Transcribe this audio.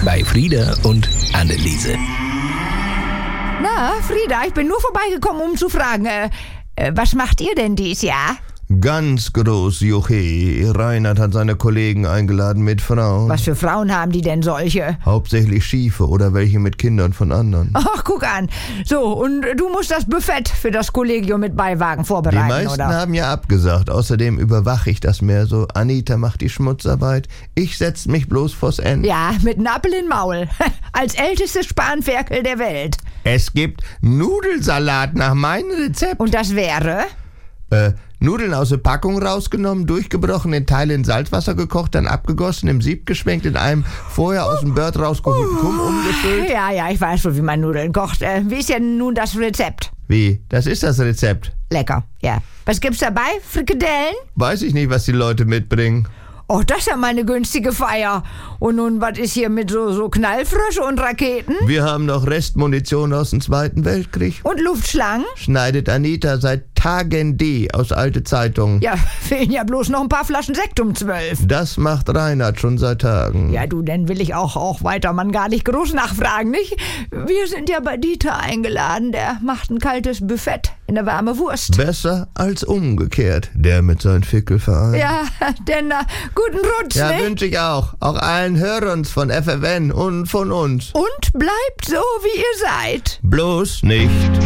bei Frieda und Anneliese. Na, Frieda, ich bin nur vorbeigekommen, um zu fragen, was macht ihr denn dies Jahr? Ganz groß, Juche. Reinhard hat seine Kollegen eingeladen mit Frauen. Was für Frauen haben die denn solche? Hauptsächlich Schiefe oder welche mit Kindern von anderen. Ach, guck an. So, und du musst das Buffet für das Kollegium mit Beiwagen vorbereiten, Die meisten oder? haben ja abgesagt. Außerdem überwache ich das mehr so. Anita macht die Schmutzarbeit. Ich setz mich bloß vors Ende. Ja, mit einem Appel in Maul. Als ältestes Spanferkel der Welt. Es gibt Nudelsalat nach meinem Rezept. Und das wäre? Nudeln aus der Packung rausgenommen, durchgebrochen, in Teile in Salzwasser gekocht, dann abgegossen, im Sieb geschwenkt, in einem vorher aus dem Bird rausgeholten Kumm umgefüllt. Ja, ich weiß schon, wie man Nudeln kocht. Wie ist denn nun das Rezept? Wie? Das ist das Rezept. Lecker, ja. Was gibt's dabei? Frikadellen? Weiß ich nicht, was die Leute mitbringen. Oh, das ist ja mal eine günstige Feier. Und nun, was ist hier mit so Knallfrösche und Raketen? Wir haben noch Restmunition aus dem Zweiten Weltkrieg. Und Luftschlangen? Schneidet Anita seit Tagen D aus alte Zeitungen. Ja, fehlen ja bloß noch ein paar Flaschen Sekt um 12. Das macht Reinhard schon seit Tagen. Ja, du, dann will ich auch weiter man gar nicht groß nachfragen, nicht? Wir sind ja bei Dieter eingeladen. Der macht ein kaltes Buffet in der warme Wurst. Besser als umgekehrt, der mit seinem Fickelverein. Ja, denn guten Rutsch, Ja, ne? wünsche ich auch. Auch allen Hörern von FFN und von uns. Und bleibt so, wie ihr seid. Bloß nicht